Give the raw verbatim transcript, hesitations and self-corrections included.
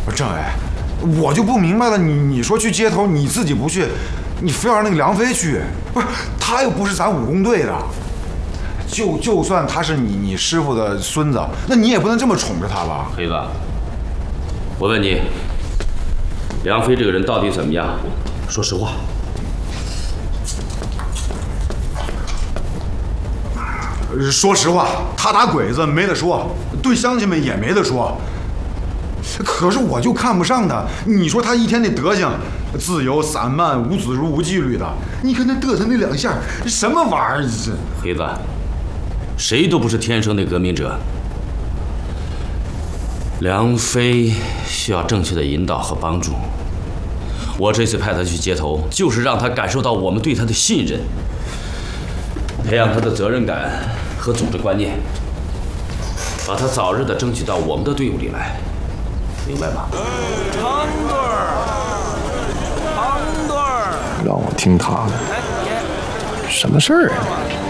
政委，我就不明白了，你你说去街头，你自己不去，你非要让那个梁飞去，不是他又不是咱武工队的，就就算他是你你师傅的孙子，那你也不能这么宠着他吧？ 黑子，我问你，梁飞这个人到底怎么样？说实话。 说实话，他打鬼子没得说，对乡亲们也没得说。可是我就看不上他，你说他一天那德行，自由散漫、无组织、无纪律的，你看他嘚瑟那两下，什么玩意儿？这黑子，谁都不是天生的革命者。梁飞需要正确的引导和帮助。我这次派他去街头，就是让他感受到我们对他的信任，培养他的责任感和组织观念，把他早日的争取到我们的队伍里来，明白吗？ 长队儿，长队儿， 让我听他的，什么事儿啊？